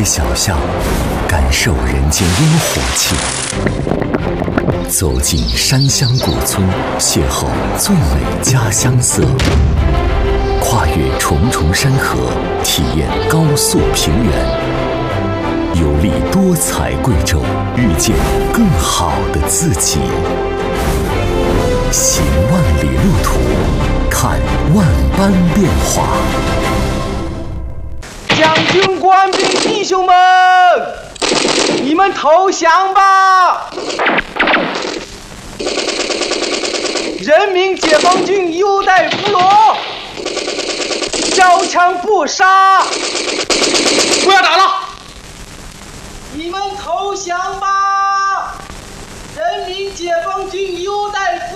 小巷，感受人间烟火气；走进山乡古村，邂逅最美家乡色；跨越重重山河，体验高速平原。游历多彩贵州，遇见更好的自己。行万里路途，看万般变化。 将军官兵弟兄们，你们投降吧！人民解放军优待俘虏，交枪不杀， 不要打了！ 你们投降吧！人民解放军优待俘